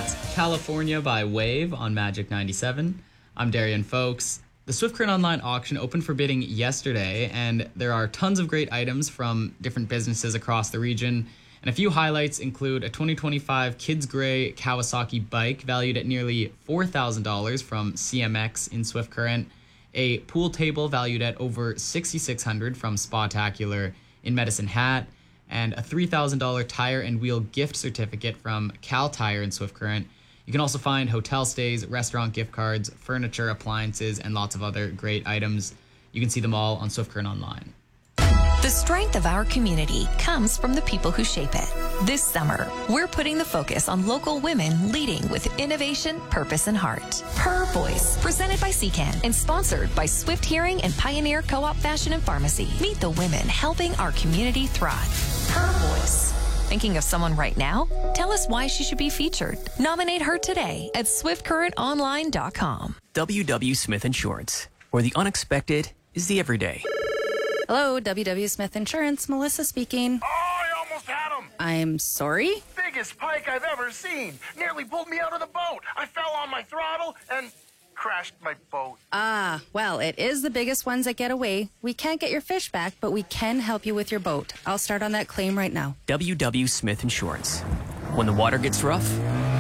That's California by Wave on Magic 97. I'm Darian Folks. The Swift Current Online auction opened for bidding yesterday, and there are tons of great items from different businesses across the region. And a few highlights include a 2025 Kids Gray Kawasaki bike valued at nearly $4,000 from CMX in Swift Current, a pool table valued at over $6,600 from Spawtacular in Medicine Hat, and a $3,000 tire and wheel gift certificate from Cal Tire in Swift Current. You can also find hotel stays, restaurant gift cards, furniture, appliances, and lots of other great items. You can see them all on Swift Current Online. The strength of our community comes from the people who shape it. This summer, we're putting the focus on local women leading with innovation, purpose, and heart. Her Voice, presented by CCAN and sponsored by Swift Hearing and Pioneer Co-op Fashion and Pharmacy. Meet the women helping our community thrive. Her Voice. Thinking of someone right now? Tell us why she should be featured. Nominate her today at swiftcurrentonline.com. W.W. Smith Insurance, where the unexpected is the everyday. Hello, W.W. Smith Insurance. Melissa speaking. Oh, I almost had him. I'm sorry? Biggest pike I've ever seen. Nearly pulled me out of the boat. I fell on my throttle and crashed my boat. Ah, well, it is the biggest ones that get away. We can't get your fish back, but we can help you with your boat. I'll start on that claim right now. W.W. Smith Insurance. When the water gets rough,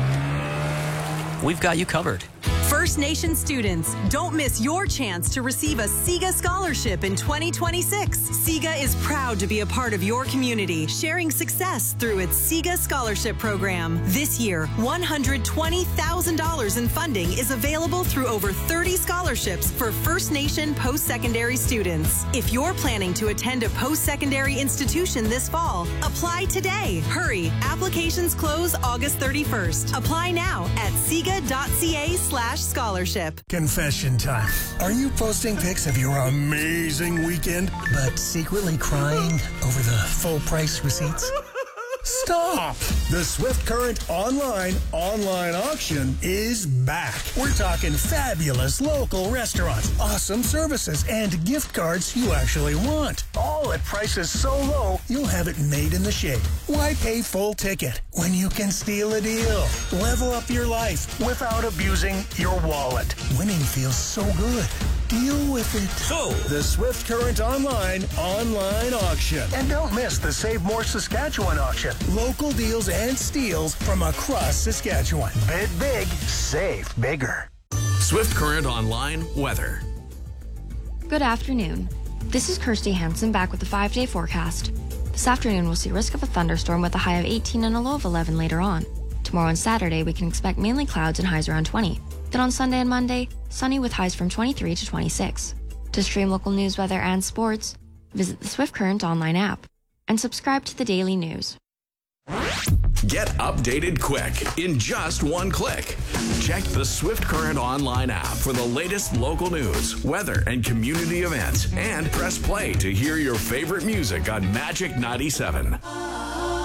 we've got you covered. First Nation students, don't miss your chance to receive a SIGA scholarship in 2026. SIGA is proud to be a part of your community, sharing success through its SIGA scholarship program. This year, $120,000 in funding is available through over 30 scholarships for First Nation post-secondary students. If you're planning to attend a post-secondary institution this fall, apply today. Hurry, applications close August 31st. Apply now at siga.ca/scholarship. Confession time. Are you posting pics of your amazing weekend, but secretly crying over the full price receipts? Stop! The Swift Current Online auction is back. We're talking fabulous local restaurants, awesome services, and gift cards you actually want. All at prices so low, you'll have it made in the shade. Why pay full ticket when you can steal a deal? Level up your life without abusing your wallet. Winning feels so good. Deal with it. So, the Swift Current Online auction. And don't miss the Save More Saskatchewan auction. Local deals and steals from across Saskatchewan. Bid big, save bigger. Swift Current Online weather. Good afternoon. This is Kirsty Hansen back with the 5-day forecast. This afternoon we'll see risk of a thunderstorm with a high of 18 and a low of 11 later on. Tomorrow and Saturday we can expect mainly clouds and highs around 20. Then on Sunday and Monday, sunny with highs from 23 to 26. To stream local news, weather, and sports, visit the Swift Current Online app and subscribe to the daily news. Get updated quick in just one click. Check the Swift Current Online app for the latest local news, weather, and community events, and press play to hear your favorite music on Magic 97.